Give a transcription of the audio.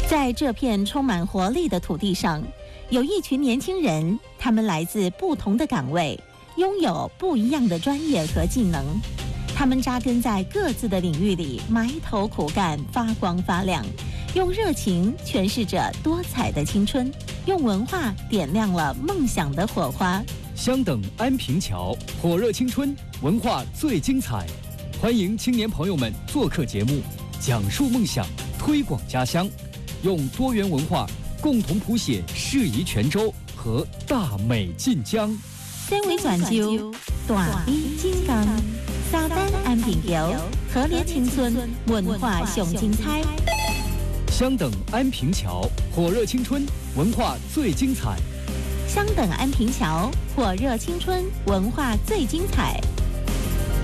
在这片充满活力的土地上，有一群年轻人，他们来自不同的岗位，拥有不一样的专业和技能。他们扎根在各自的领域里，埋头苦干，发光发亮，用热情诠释着多彩的青春，用文化点亮了梦想的火花。 相等安平桥，火热青春，文化最精彩。欢迎青年朋友们做客节目，讲述梦想，推广家乡，用多元文化共同谱写适宜泉州和大美晋江。 三维转州，大美晋江，沙丹安平桥，和谐青春，文化上精彩。 相等安平桥，火热青春，文化最精彩。 相等安平桥，火热青春，文化最精彩。